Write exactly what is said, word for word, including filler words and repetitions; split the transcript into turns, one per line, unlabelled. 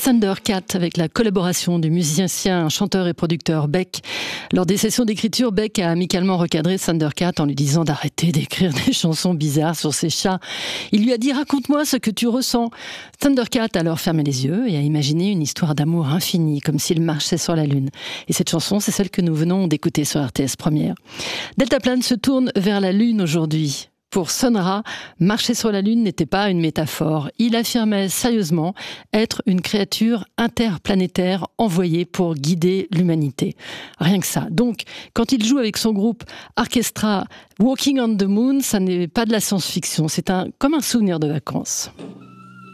Thundercat avec la collaboration du musicien, chanteur et producteur Beck. Lors des sessions d'écriture, Beck a amicalement recadré Thundercat en lui disant d'arrêter d'écrire des chansons bizarres sur ses chats. Il lui a dit « Raconte-moi ce que tu ressens ». Thundercat a alors fermé les yeux et a imaginé une histoire d'amour infinie, comme s'il marchait sur la lune. Et cette chanson, c'est celle que nous venons d'écouter sur R T S Première. Deltaplane se tourne vers la lune aujourd'hui. Pour Sun Ra, marcher sur la Lune n'était pas une métaphore. Il affirmait sérieusement être une créature interplanétaire envoyée pour guider l'humanité. Rien que ça. Donc, quand il joue avec son groupe Orchestra Walking on the Moon, ça n'est pas de la science-fiction, c'est un, comme un souvenir de vacances.